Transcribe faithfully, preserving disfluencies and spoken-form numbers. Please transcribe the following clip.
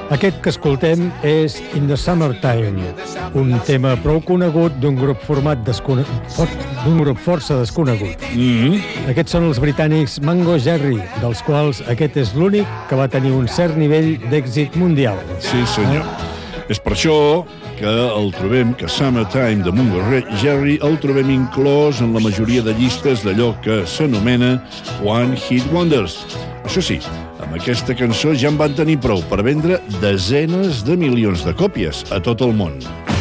Aquest que escoltem és In the Summertime, un tema prou conegut d'un grup format descone... d'un grup força desconegut. Mm-hmm. Aquests són els britànics Mango Jerry, dels quals aquest és l'únic que va tenir un cert nivell d'èxit mundial. Sí, senyor. Eh? És per això que el trobem, que Summertime de Mango Jerry el trobem inclòs en la majoria de llistes d'allò que s'anomena One Hit Wonders. Això sí, amb aquesta cançó ja en van tenir prou per vendre desenes de milions de còpies a tot el món.